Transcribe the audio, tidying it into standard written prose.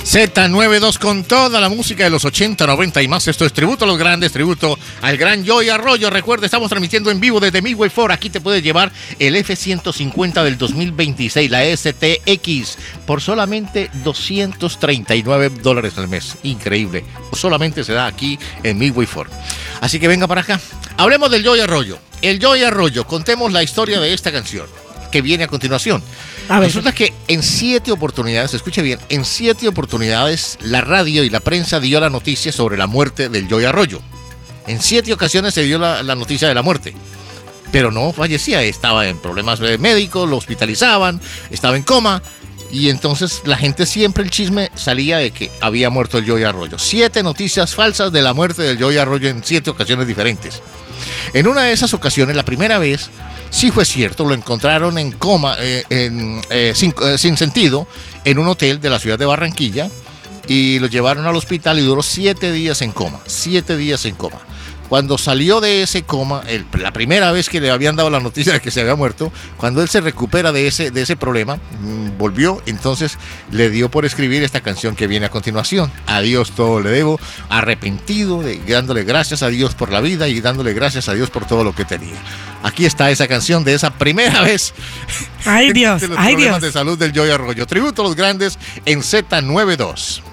Z92 con toda la música de los 80, 90 y más. Esto es tributo a los grandes, tributo al gran Joey Arroyo. Recuerda, estamos transmitiendo en vivo desde Midway Ford. Aquí te puedes llevar el F-150 del 2026, la STX, por solamente $239 al mes. Increíble. Solamente se da aquí en Midway Ford. Así que venga para acá. Hablemos del Joey Arroyo. El Joey Arroyo, contemos la historia de esta canción que viene a continuación. Resulta que en 7 oportunidades, escuche bien, en 7 oportunidades la radio y la prensa dio la noticia sobre la muerte del Joey Arroyo. En 7 ocasiones se dio la noticia de la muerte, pero no fallecía, estaba en problemas médicos, lo hospitalizaban, estaba en coma, y entonces la gente siempre, el chisme salía de que había muerto el Joey Arroyo. 7 noticias falsas de la muerte del Joey Arroyo en 7 ocasiones diferentes. En una de esas ocasiones, la primera vez, sí fue cierto, lo encontraron en coma, sin sentido, en un hotel de la ciudad de Barranquilla, y lo llevaron al hospital y duró 7 días en coma, 7 días en coma. Cuando salió de ese coma, la primera vez que le habían dado la noticia de que se había muerto, cuando él se recupera de ese problema, volvió, entonces le dio por escribir esta canción que viene a continuación. A Dios todo le debo, arrepentido, dándole gracias a Dios por la vida y dándole gracias a Dios por todo lo que tenía. Aquí está esa canción de esa primera vez. ¡Ay, Dios! De los ¡Ay, problemas Dios! de salud del Joey Arroyo. Tributo a los grandes en Z92.